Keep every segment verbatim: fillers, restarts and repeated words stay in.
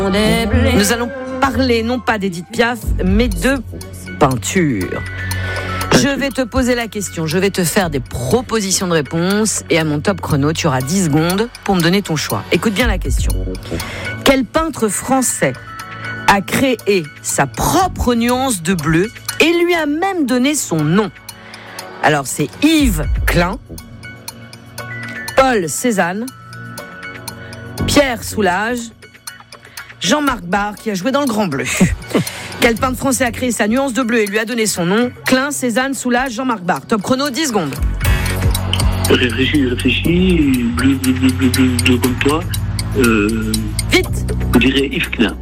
Nous allons parler non pas d'Édith Piaf, mais de peinture. Je vais te poser la question, je vais te faire des propositions de réponse et à mon top chrono, tu auras dix secondes pour me donner ton choix. Écoute bien la question. Quel peintre français a créé sa propre nuance de bleu et lui a même donné son nom? Alors c'est Yves Klein, Paul Cézanne, Pierre Soulages, Jean-Marc Barre qui a joué dans le Grand Bleu. Quel peintre français a créé sa nuance de bleu et lui a donné son nom? Klein, Cézanne, Soulages, Jean-Marc Barre. Top chrono, dix secondes. Réfléchis, réfléchis, bleu, bleu, bleu, bleu, bleu, bleu comme toi. Euh, Vite. Je dirais Yves Klein.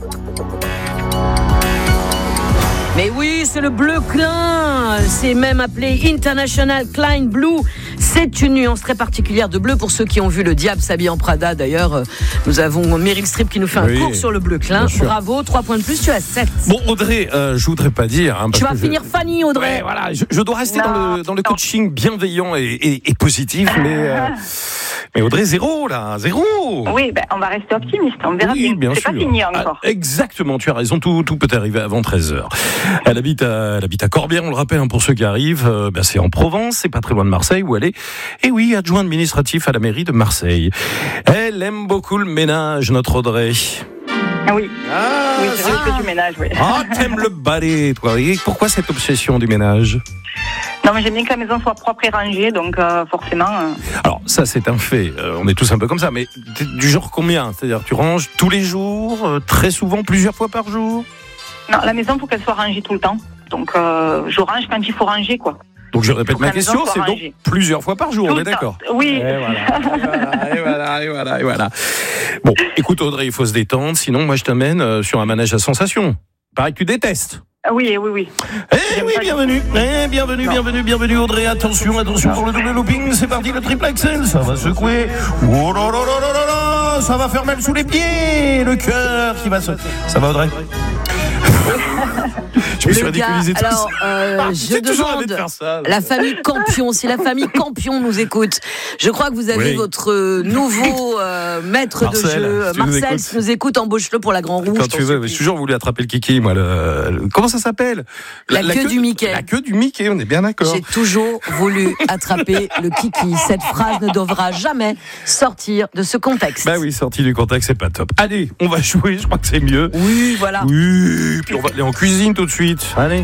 Mais oui, c'est le bleu Klein. C'est même appelé International Klein Blue. C'est une nuance très particulière de bleu pour ceux qui ont vu Le Diable s'habiller en Prada. D'ailleurs, nous avons Meryl Streep qui nous fait un oui, cours sur le bleu Klein. Bravo, trois points de plus, tu as sept. Bon, Audrey, euh, je voudrais pas dire... Hein, tu vas finir je... Fanny, Audrey. Ouais, voilà, je, je dois rester non, dans, le, dans le coaching bienveillant et, et, et positif, mais... Euh... Mais Audrey, zéro, là, zéro. Oui, ben, on va rester optimiste, on verra oui, bien. C'est sûr. pas fini encore. Ah, exactement, tu as raison, tout, tout peut arriver avant treize heures. Elle habite à, elle habite à Corbière, on le rappelle, hein, pour ceux qui arrivent, euh, ben, c'est en Provence, c'est pas très loin de Marseille où elle est. Et oui, adjoint administratif à la mairie de Marseille. Elle aime beaucoup le ménage, notre Audrey. Oui, ah, oui c'est vrai que du ménage, oui. Ah, t'aimes le balai, toi. Et pourquoi cette obsession du ménage ? Non, mais j'aime bien que la maison soit propre et rangée, donc euh, forcément... Euh... Alors, ça, c'est un fait. Euh, on est tous un peu comme ça, mais du genre combien ? C'est-à-dire, tu ranges tous les jours, euh, très souvent, plusieurs fois par jour ? Non, la maison, il faut qu'elle soit rangée tout le temps. Donc, euh, je range quand il faut ranger, quoi. Donc, je répète ma question, c'est donc plusieurs fois par jour, tout on est d'accord ? Oui. Et voilà, et voilà, et voilà, et voilà. Bon, écoute, Audrey, il faut se détendre, sinon, moi, je t'amène euh, sur un manège à sensations. Pareil que tu détestes. Oui, oui, oui. Eh oui, bienvenue, eh, bienvenue, non. bienvenue, bienvenue Audrey, attention, attention pour le double looping, c'est parti, le triple axel, ça va secouer, oh là là là là là, ça va faire mal sous les pieds, le cœur qui va se... Ça va Audrey? Je me suis ridiculisé tout alors, euh, ah, je demande de ça, la famille Campion, si la famille Campion nous écoute, je crois que vous avez oui. votre nouveau euh, maître Marcel, de jeu, si Marcel, si nous écoute, embauche-le pour la Grand Rouge. Quand tu veux, j'ai toujours voulu attraper le kiki, moi. Le, le, comment ça s'appelle? La, la, la queue, queue du Mickey. La queue du Mickey, on est bien d'accord. J'ai toujours voulu attraper le kiki. Cette phrase ne devra jamais sortir de ce contexte. Bah oui, sortie du contexte, c'est pas top. Allez, on va jouer, je crois que c'est mieux. Oui, voilà. Oui, puis on va aller en cuisine tout de suite. Allez.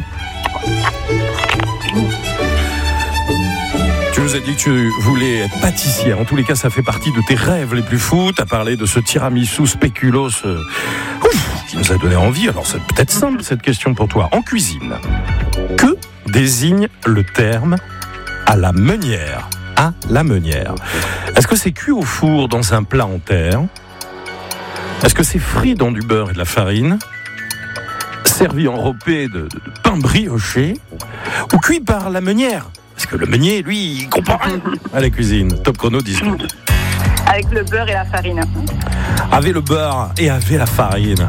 Tu nous as dit que tu voulais être pâtissière. En tous les cas, ça fait partie de tes rêves les plus fous. Tu as parlé de ce tiramisu spéculoos euh, ouf, qui nous a donné envie. Alors, c'est peut-être simple cette question pour toi. En cuisine, que désigne le terme à la meunière? À la meunière. Est-ce que c'est cuit au four dans un plat en terre? Est-ce que c'est frit dans du beurre et de la farine? Servi enrobé de, de, de pain brioché ou cuit par la meunière? Parce que le meunier, lui, il comprend rien à la cuisine. Top chrono, dix secondes. Avec le beurre et la farine. Avec le beurre et avec la farine.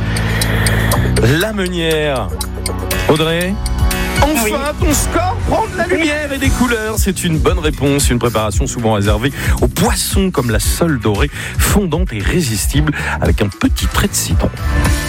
La meunière. Audrey? Enfin, oui. Ton score prend de la lumière et des couleurs. C'est une bonne réponse. Une préparation souvent réservée aux poissons comme la sole dorée, fondante et irrésistible avec un petit trait de citron.